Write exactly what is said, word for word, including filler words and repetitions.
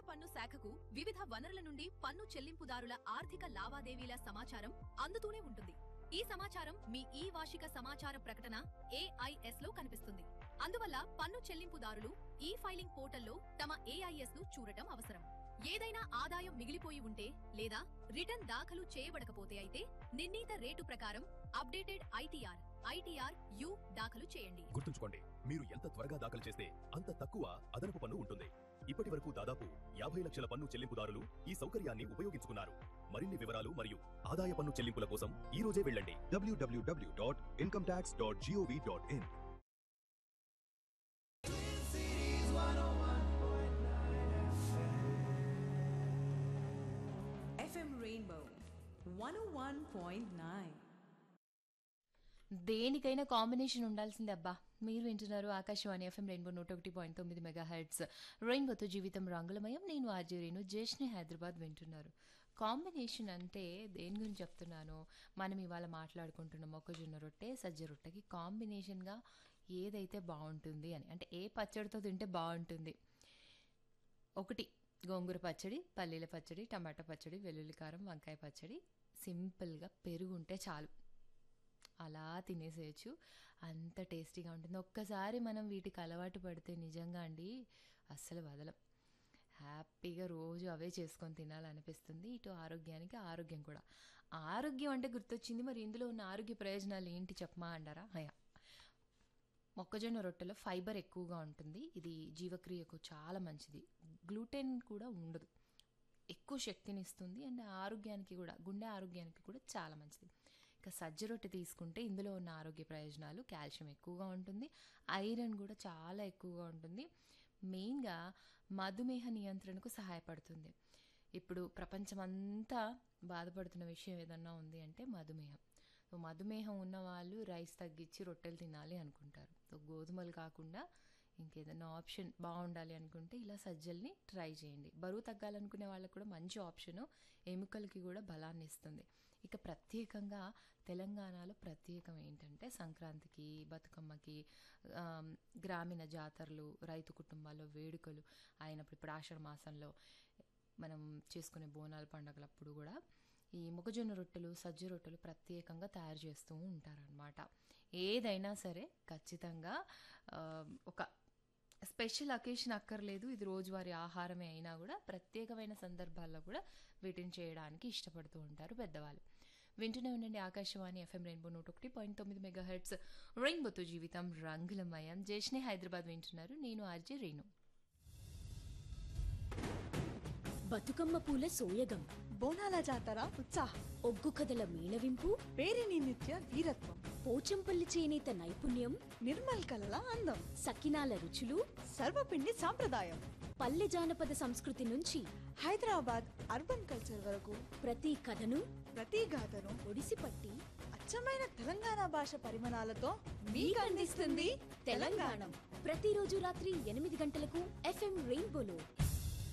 పన్ను శాఖకు వివిధ వనరుల నుండి పన్ను చెల్లింపుదారుల ఆర్థిక లావాదేవీల సమాచారం అందుతూనే ఉంటుంది. ఈ సమాచారం మీ ఈ వార్షిక సమాచార ప్రకటన ఏఐఎస్ లో కనిపిస్తుంది. అందువల్ల పన్ను చెల్లింపుదారులు ఈ ఫైలింగ్ పోర్టల్లో తమ ఏఐఎస్ ను చూడటం అవసరం. ఏదైనా ఆదాయం మిగిలిపోయి ఉంటే లేదా రిటర్న్ దాఖలు చేయబడకపోతే అయితే నిర్ణీత రేటు ప్రకారం అప్డేటెడ్ ఐటీఆర్ ఐటీఆర్ యు దాఖలు చేయండి. గుర్తుంచుకోండి, మీరు ఎంత త్వరగా దాఖలు చేస్తే అంత తక్కువ అదనపు పన్ను ఉంటుంది. ఇప్పటి వరకు దాదాపు యాభై లక్షల పన్ను చెల్లింపుదారులు ఈ సౌకర్యాన్ని ఉపయోగించుకున్నారు. మరిన్ని వివరాలు మరియు ఆదాయ పన్ను చెల్లింపుల కోసం ఈ రోజే వెళ్ళండి W W W dot income tax dot GOV dot in. FM rainbow one oh one point nine. దేనికైనా కాంబినేషన్ ఉండాల్సిందే అబ్బా. మీరు వింటున్నారు ఆకాశవాణి ఎఫ్ఎం రెయిన్బో నూట ఒకటి పాయింట్ తొమ్మిది మెగా హెర్ట్జ్. రెయిన్బోతో జీవితం రంగులమయం. నేను ఆర్జే రేణు. జేష్ని హైదరాబాద్ వింటున్నారు. కాంబినేషన్ అంటే దేని గురించి చెప్తున్నాను, మనం ఇవాళ మాట్లాడుకుంటున్న మొక్కజొన్న రొట్టె సజ్జ రొట్టెకి కాంబినేషన్గా ఏదైతే బాగుంటుంది అని, అంటే ఏ పచ్చడితో తింటే బాగుంటుంది. ఒకటి గోంగూర పచ్చడి, పల్లీల పచ్చడి, టమాటా పచ్చడి, వెల్లుల్లి కారం, వంకాయ పచ్చడి, సింపుల్గా పెరుగు ఉంటే చాలు, అలా తినేసేయచ్చు. అంత టేస్టీగా ఉంటుంది. ఒక్కసారి మనం వీటికి అలవాటు పడితే నిజంగా అండి అస్సలు వదలం. హ్యాపీగా రోజు అవే చేసుకొని తినాలనిపిస్తుంది. ఇటు ఆరోగ్యానికి ఆరోగ్యం కూడా. ఆరోగ్యం అంటే గుర్తొచ్చింది, మరి ఇందులో ఉన్న ఆరోగ్య ప్రయోజనాలు ఏంటి చెప్పమా అంటారా? హయా, మొక్కజొన్న రొట్టెలో ఫైబర్ ఎక్కువగా ఉంటుంది. ఇది జీవక్రియకు చాలా మంచిది. గ్లూటెన్ కూడా ఉండదు. ఎక్కువ శక్తిని ఇస్తుంది. అండ్ ఆరోగ్యానికి కూడా, గుండె ఆరోగ్యానికి కూడా చాలా మంచిది. ఇక సజ్జ రొట్టె తీసుకుంటే ఇందులో ఉన్న ఆరోగ్య ప్రయోజనాలు, కాల్షియం ఎక్కువగా ఉంటుంది, ఐరన్ కూడా చాలా ఎక్కువగా ఉంటుంది. మెయిన్గా మధుమేహ నియంత్రణకు సహాయపడుతుంది. ఇప్పుడు ప్రపంచమంతా బాధపడుతున్న విషయం ఏదన్నా ఉంది అంటే మధుమేహం. సో మధుమేహం ఉన్న వాళ్ళు రైస్ తగ్గించి రొట్టెలు తినాలి అనుకుంటారు. సో గోధుమలు కాకుండా ఇంకేదైనా ఆప్షన్ బాగుండాలి అనుకుంటే ఇలా సజ్జల్ని ట్రై చేయండి. బరువు తగ్గాలనుకునే వాళ్ళకు కూడా మంచి ఆప్షను, ఎముకలకి కూడా బలాన్ని ఇస్తుంది. ఇక ప్రత్యేకంగా తెలంగాణలో ప్రత్యేకం ఏంటంటే సంక్రాంతికి, బతుకమ్మకి, గ్రామీణ జాతరలు, రైతు కుటుంబాల్లో వేడుకలు అయినప్పుడు, ఇప్పుడు ఆషాఢ మాసంలో మనం చేసుకునే బోనాల పండుగలప్పుడు కూడా ఈ మొక్కజొన్న రొట్టెలు, సజ్జ రొట్టెలు ప్రత్యేకంగా తయారు చేస్తూ ఉంటారనమాట. ఏదైనా సరే ఖచ్చితంగా ఒక స్పెషల్ అకేషన్ అక్కర్లేదు, ఇది రోజువారీ ఆహారమే అయినా కూడా ప్రత్యేకమైన సందర్భాల్లో కూడా వీటిని చేయడానికి ఇష్టపడుతూ ఉంటారు పెద్దవాళ్ళు. వింటూనే ఉండండి ఆకాశవాణి ఎఫ్ఎం రెయిన్బో నూట ఒకటి పాయింట్ తొమ్మిది మెగా హెర్ట్జ్. రెయిన్బోతో జీవితం రంగులమయం. జేష్ని హైదరాబాద్ వింటున్నారు. నేను ఆర్జే రేణు. బతుకమ్మ పూల సోయగం, బోనాల జాతర ఉత్సాహం, ఒగ్గు కథల మేళవింపు, పేరిని నిత్య వీరత్వం, పోచంపల్లి చేనేత నైపుణ్యం, నిర్మల్ కళల అందం, సకినాల రుచులు, సర్వపిండి సాంప్రదాయం, పల్లె జానపద సంస్కృతి నుంచి హైదరాబాద్ అర్బన్ కల్చర్ వరకు ప్రతి కథను, ప్రతి గాథను ఒడిసిపట్టి అచ్చమైన తెలంగాణ భాష పరిమాణాలతో మీకు అందిస్తుంది తెలంగాణ. ప్రతిరోజు రాత్రి ఎనిమిది గంటలకు ఎఫ్ఎం రెయిన్బోలో.